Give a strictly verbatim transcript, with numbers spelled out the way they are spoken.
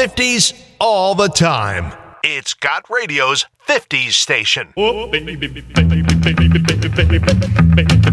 fifties all the time. It's Got Radio's fifties station. Oh, baby, baby, baby, baby, baby, baby, baby.